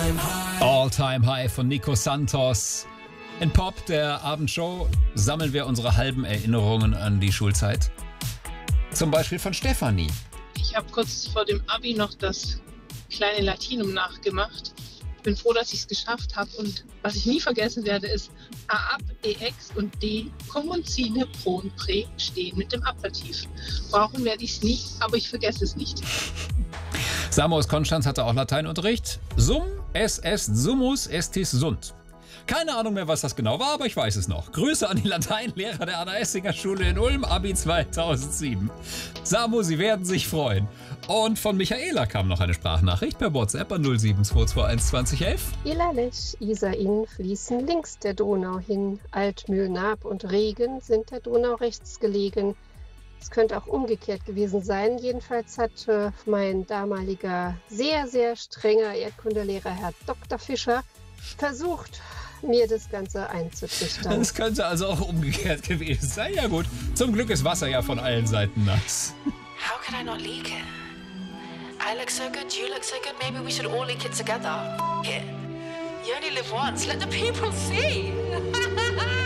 All Time High von Nico Santos. In Pop, der Abendshow, sammeln wir unsere halben Erinnerungen an die Schulzeit. Zum Beispiel von Stefanie. Ich habe kurz vor dem Abi noch das kleine Latinum nachgemacht. Ich bin froh, dass ich es geschafft habe. Und was ich nie vergessen werde, ist A ab, E ex und D Kommunzine, Pro und Prä stehen mit dem Ablativ. Brauchen werde ich es nie, aber ich vergesse es nicht. Samo aus Konstanz hatte auch Lateinunterricht. Sum, es est summus, estis sunt. Keine Ahnung mehr, was das genau war, aber ich weiß es noch. Grüße an die Lateinlehrer der Anna-Essinger-Schule in Ulm, Abi 2007. Samu, Sie werden sich freuen. Und von Michaela kam noch eine Sprachnachricht per WhatsApp an 07221 2011. Ilalech, Isar-Inn fließen links der Donau hin. Altmühl, Naab und Regen sind der Donau rechts gelegen. Es könnte auch umgekehrt gewesen sein. Jedenfalls hat mein damaliger, sehr, sehr strenger Erdkundelehrer Herr Dr. Fischer versucht, mir das Ganze einzutrichtern. Es könnte also auch umgekehrt gewesen sein. Ja gut, zum Glück ist Wasser ja von allen Seiten nass. How can I not leak it? I look so good, you look so good, maybe we should all leak it together. F it. You only live once, let the people see.